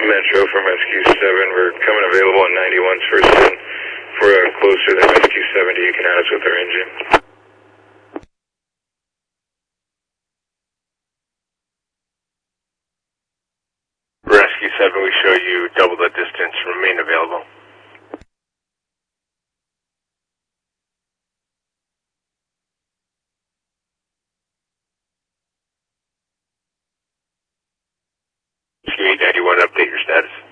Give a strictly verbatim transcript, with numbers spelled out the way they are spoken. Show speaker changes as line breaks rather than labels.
Metro from Rescue seven. We're coming available on ninety-one's first in. If we're uh, closer than Rescue seventy, you can add us with our engine.
Rescue seven, we show you double the distance, remain available. Rescue eight ninety-one, update your status.